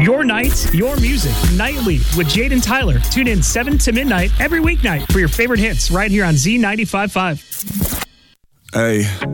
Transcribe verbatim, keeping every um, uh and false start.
Your night, your music, nightly with Jade and Tyler. Tune in seven to midnight every weeknight for your favorite hits right here on Z ninety-five point five. Hey.